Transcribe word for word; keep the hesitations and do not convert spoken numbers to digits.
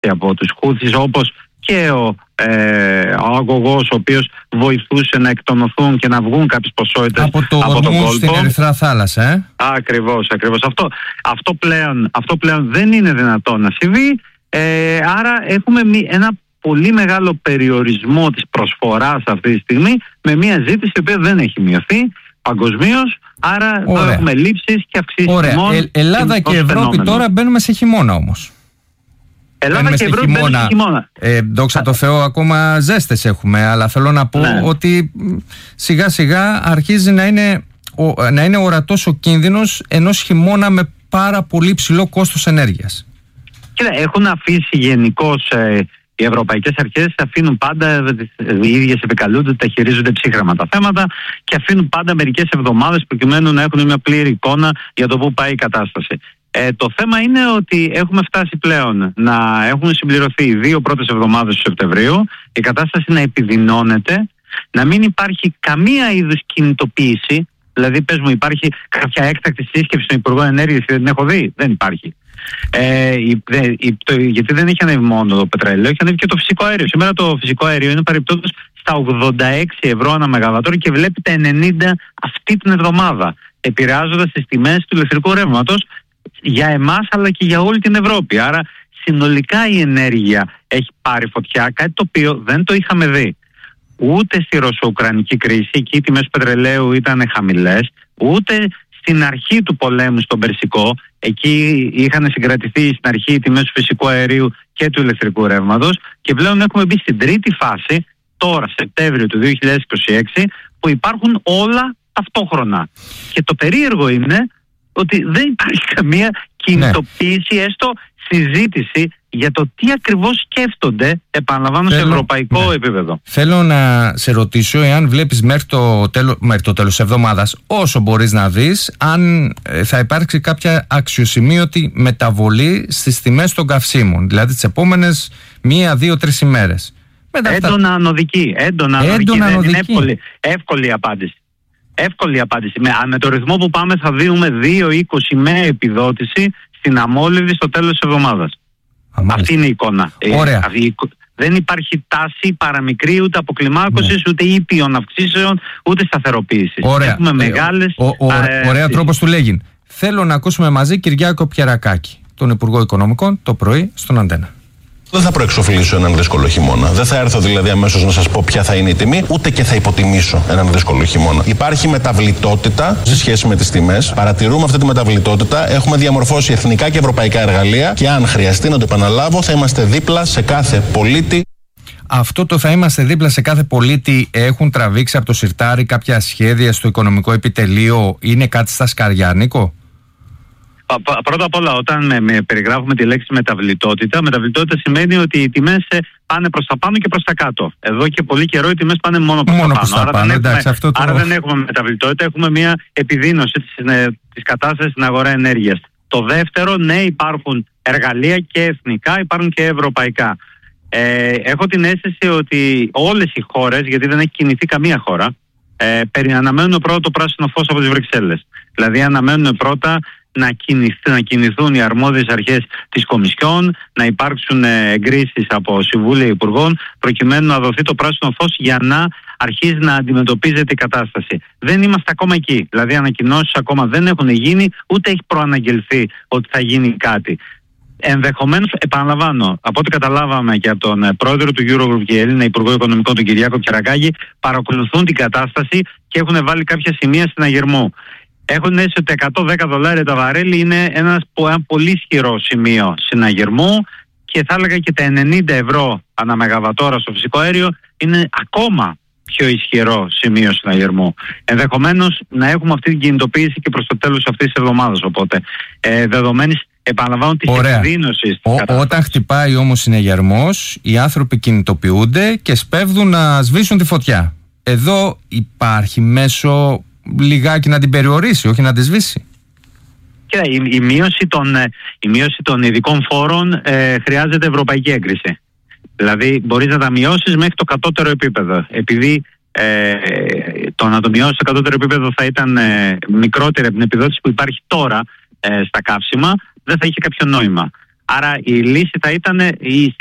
από τους Χούθις, όπως και ο, ε, ο αγωγός ο οποίος βοηθούσε να εκτονωθούν και να βγουν κάποιες ποσότητες από το από τον κόλπο. Στην Ερυθρά Θάλασσα, ε? Ακριβώς, ακριβώς. Αυτό, αυτό, πλέον, αυτό πλέον δεν είναι δυνατόν να συμβεί, ε, άρα έχουμε ένα πολύ μεγάλο περιορισμό της προσφοράς αυτή τη στιγμή, με μια ζήτηση η οποία δεν έχει μειωθεί παγκοσμίως, άρα θα έχουμε λήψεις και αυξήσεις τιμών. Ε, Ελλάδα και, και Ευρώπη φαινόμενο. Τώρα μπαίνουμε σε χειμώνα όμως. Ελλάδα μπαίνουμε και Ευρώπη μπαίνουμε σε χειμώνα. Ε, δόξα τω Θεώ, ακόμα ζέστες έχουμε, αλλά θέλω να πω ναι. ότι σιγά σιγά αρχίζει να είναι, να είναι ορατός ο κίνδυνος ενός χειμώνα με πάρα πολύ ψηλό κόστος ενέργειας. Κοίτα, έχουν αφήσει γενικώς ε, οι ευρωπαϊκές αρχές, αφήνουν πάντα, οι ίδιες επικαλούνται, τα χειρίζονται ψύχραμα τα θέματα και αφήνουν πάντα μερικές εβδομάδες προκειμένου να έχουν μια πλήρη εικόνα για το πού πάει η κατάσταση. Ε, το θέμα είναι ότι έχουμε φτάσει πλέον να έχουν συμπληρωθεί οι δύο πρώτες εβδομάδες του Σεπτεμβρίου, η κατάσταση να επιδεινώνεται, να μην υπάρχει καμία είδους κινητοποίηση. Δηλαδή, πες μου, υπάρχει κάποια έκτακτη σύσκεψη των Υπουργών Ενέργειας και δεν την έχω δει? Δεν υπάρχει. Ε, η, η, το, γιατί δεν έχει ανέβει μόνο το πετρέλαιο, έχει ανέβει και το φυσικό αέριο. Σήμερα το φυσικό αέριο είναι παρεπτόντως στα ογδόντα έξι ευρώ ανά μεγαβατόρο και βλέπει τα ενενήντα αυτή την εβδομάδα, επηρεάζοντας τις τιμές του ηλεκτρικού ρεύματος για εμάς αλλά και για όλη την Ευρώπη. Άρα συνολικά η ενέργεια έχει πάρει φωτιά, κάτι το οποίο δεν το είχαμε δει ούτε στη ρωσο-ουκρανική κρίση, εκεί οι τιμές του πετρελαίου ήταν χαμηλές, ούτε στην αρχή του πολέμου στον Περσικό, εκεί είχαν συγκρατηθεί στην αρχή οι τιμές του φυσικού αερίου και του ηλεκτρικού ρεύματος, και πλέον έχουμε μπει στην τρίτη φάση, τώρα Σεπτέμβριο του δύο χιλιάδες είκοσι έξι, που υπάρχουν όλα ταυτόχρονα. Και το περίεργο είναι ότι δεν υπάρχει καμία κινητοποίηση, ναι. έστω συζήτηση για το τι ακριβώς σκέφτονται, επαναλαμβάνω, Θέλω, σε ευρωπαϊκό ναι. επίπεδο. Θέλω να σε ρωτήσω εάν βλέπεις μέχρι το, τέλο, μέχρι το τέλος της εβδομάδας, όσο μπορείς να δεις, αν ε, θα υπάρξει κάποια αξιοσημείωτη μεταβολή στις τιμές των καυσίμων, δηλαδή τις επόμενες μία, δύο, τρεις ημέρες. Έντονα αυτά... ανωδική. Έντονα ανωδική. Δεν είναι εύκολη, εύκολη απάντηση. Εύκολη απάντηση. Με, με το ρυθμό που πάμε θα δίνουμε δύο είκοσι με επιδότηση στην αμόλυβη στο τέλος της εβδομάδας. Αυτή είναι η εικόνα. Ωραία. Ε, δεν υπάρχει τάση παραμικρή ούτε αποκλιμάκωσης, ναι. ούτε ήπιων αυξήσεων, ούτε σταθεροποίησης. Ωραία. Έχουμε μεγάλες... Ο, ο, ε, ωραία ε, τρόπος του λέγειν. Θέλω να ακούσουμε μαζί Κυριάκο Πιερακάκη, τον Υπουργό Οικονομικών, το πρωί στον Αντένα. Δεν θα προεξοφλήσω έναν δύσκολο χειμώνα. Δεν θα έρθω δηλαδή αμέσως να σας πω ποια θα είναι η τιμή, ούτε και θα υποτιμήσω έναν δύσκολο χειμώνα. Υπάρχει μεταβλητότητα σε σχέση με τις τιμές. Παρατηρούμε αυτή τη μεταβλητότητα. Έχουμε διαμορφώσει εθνικά και ευρωπαϊκά εργαλεία και αν χρειαστεί να το επαναλάβω, θα είμαστε δίπλα σε κάθε πολίτη. Αυτό το θα είμαστε δίπλα σε κάθε πολίτη έχουν τραβήξει από το σιρτάρι κάποια σχέδια στο οικονομικό επιτελείο, είναι κάτι στα σκαριά, Νίκο? Πρώτα απ' όλα, όταν με, με περιγράφουμε τη λέξη μεταβλητότητα, μεταβλητότητα σημαίνει ότι οι τιμές πάνε προς τα πάνω και προς τα κάτω. Εδώ και πολύ καιρό οι τιμές πάνε μόνο προς μόνο τα πάνω. Άρα, πάνω. Δεν, Εντάξει, έχουμε, αυτό το... άρα δεν έχουμε μεταβλητότητα, έχουμε μια επιδείνωση της, της κατάστασης στην αγορά ενέργειας. Το δεύτερο, ναι, υπάρχουν εργαλεία και εθνικά, υπάρχουν και ευρωπαϊκά. Ε, έχω την αίσθηση ότι όλες οι χώρες, γιατί δεν έχει κινηθεί καμία χώρα, ε, περι, αναμένουν πρώτα το πράσινο φως από τις Βρυξέλλες. Δηλαδή αναμένουν πρώτα να, κινηθούν, να κινηθούν οι αρμόδιες αρχές της Κομισιόν, να υπάρξουν εγκρίσεις από Συμβούλια Υπουργών, προκειμένου να δοθεί το πράσινο φως για να αρχίζει να αντιμετωπίζεται η κατάσταση. Δεν είμαστε ακόμα εκεί. Δηλαδή ανακοινώσεις ακόμα δεν έχουν γίνει, ούτε έχει προαναγγελθεί ότι θα γίνει κάτι. Ενδεχομένως, επαναλαμβάνω, από ό,τι καταλάβαμε και από τον πρόεδρο του Eurogroup και Έλληνα Υπουργό Οικονομικών, τον Κυριάκο Πιερακάκη, παρακολουθούν την κατάσταση και έχουν βάλει κάποια σημεία συναγερμού. Έχουν αίσθηση ότι εκατόν δέκα δολάρια το βαρέλι είναι ένα, ένα πολύ ισχυρό σημείο συναγερμού και θα έλεγα και τα ενενήντα ευρώ ανά μεγαβατόρα στο φυσικό αέριο είναι ακόμα πιο ισχυρό σημείο συναγερμού. Ενδεχομένως να έχουμε αυτή την κινητοποίηση και προς το τέλος αυτής της εβδομάδας. Οπότε, ε, δεδομένης, επαναλαμβάνω, της επιδείνωσης. Όταν χτυπάει όμως συναγερμός, οι άνθρωποι κινητοποιούνται και σπέβδουν να σβήσουν τη φωτιά. Εδώ υπάρχει μέσο λιγάκι να την περιορίσει, όχι να τη σβήσει. Κοίτα, η, η, μείωση των, η μείωση των ειδικών φόρων ε, χρειάζεται ευρωπαϊκή έγκριση. Δηλαδή μπορείς να τα μειώσεις μέχρι το κατώτερο επίπεδο. Επειδή ε, το να το μειώσεις στο κατώτερο επίπεδο θα ήταν ε, μικρότερη από την επιδότηση που υπάρχει τώρα ε, στα καύσιμα, δεν θα είχε κάποιο νόημα. Άρα η λύση θα ήταν η